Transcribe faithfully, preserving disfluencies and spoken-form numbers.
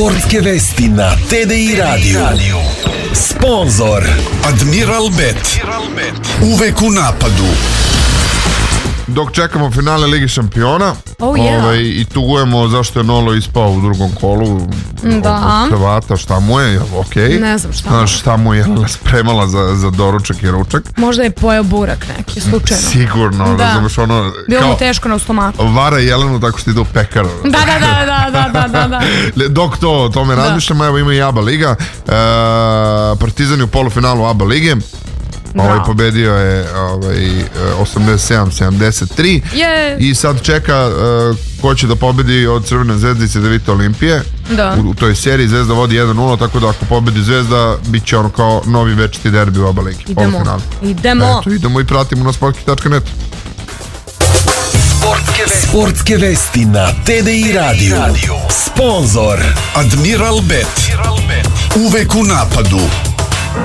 Sportske vesti na T D I radiju. Sponzor Admiral Bet. Uvek u napadu. Dok čekamo finale Lige šampiona, oh, yeah. ovaj, i tugujemo zašto je Nolo ispao u drugom kolu da. od Hrvata, šta mu je, ok? Ne znam šta. Znaš šta mu je spremala za, za doručak i ručak? Možda je pojeo burak neki, slučajno. Sigurno, da. razumeš ono... Bilo mu teško na stomaku. Vara Jelenu tako što ide u pekaru. Da, da, da, da, da, da, da. Dok to, tome da. razmišljamo, evo ima i ABA Liga. E, Partizan je u polufinalu ABA Lige. Ovaj no. pobedio je ovaj, osamdeset sedam sedamdeset tri yeah. i sad čeka uh, ko će da pobedi od Crvene zvezde i Cedevita Olimpije. Da. U, u toj seriji Zvezda vodi jedan nula, tako da ako pobedi Zvezda bit će ono kao novi večiti derbi u ABA Ligi. Idemo, idemo. Eto, idemo i pratimo na sportski tačka net. Sportske vesti, Sportske vesti na T D I radiju. Sponzor Admiral Bet. Uvek u napadu.